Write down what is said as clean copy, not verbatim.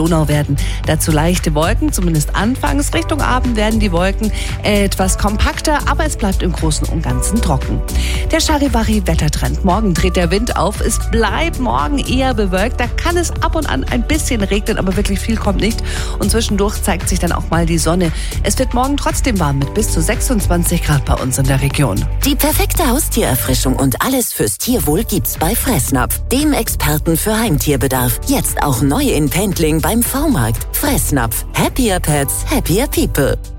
Donau werden dazu leichte Wolken, zumindest anfangs. Richtung Abend werden die Wolken etwas kompakter, aber es bleibt im Großen und Ganzen trocken. Der Charivari-Wettertrend. Morgen dreht der Wind auf. Es bleibt morgen eher bewölkt. Da kann es ab und an ein bisschen regnen, aber wirklich viel kommt nicht. Und zwischendurch zeigt sich dann auch mal die Sonne. Es wird morgen trotzdem warm mit bis zu 26 Grad bei uns in der Region. Die perfekte Haustiererfrischung und alles fürs Tierwohl gibt's bei Fressnapf, dem Experten für Heimtierbedarf. Jetzt auch neu in Pendling beim V-Markt. Fressnapf. Happier Pets, happier people.